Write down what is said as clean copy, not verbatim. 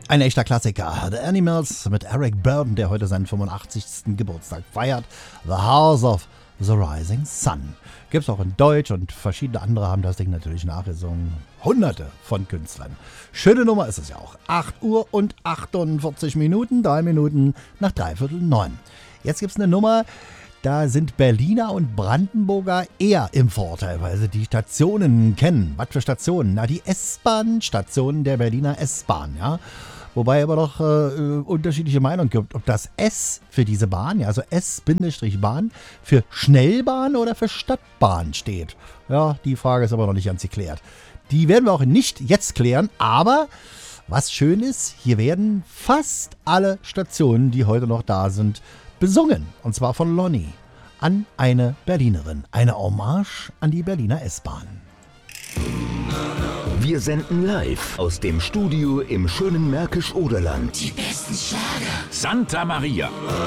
Ein echter Klassiker. The Animals mit Eric Burdon, der heute seinen 85. Geburtstag feiert. The House of the Rising Sun. Gibt es auch in Deutsch und verschiedene andere haben das Ding natürlich nachgesungen. Hunderte von Künstlern. Schöne Nummer ist es ja auch. 8 Uhr und 48 Minuten, 3 Minuten nach 8:45. Jetzt gibt es eine Nummer, da sind Berliner und Brandenburger eher im Vorteil, weil sie die Stationen kennen. Was für Stationen? Na, die S-Bahn-Stationen der Berliner S-Bahn, ja. Wobei aber doch unterschiedliche Meinungen gibt, ob das S für diese Bahn, ja, also S-Bahn, für Schnellbahn oder für Stadtbahn steht. Ja, die Frage ist aber noch nicht ganz geklärt. Die werden wir auch nicht jetzt klären, aber was schön ist, hier werden fast alle Stationen, die heute noch da sind, besungen. Und zwar von Lonnie an eine Berlinerin. Eine Hommage an die Berliner S-Bahn. Wir senden live aus dem Studio im schönen Märkisch-Oderland. Die besten Schlager. Santa Maria.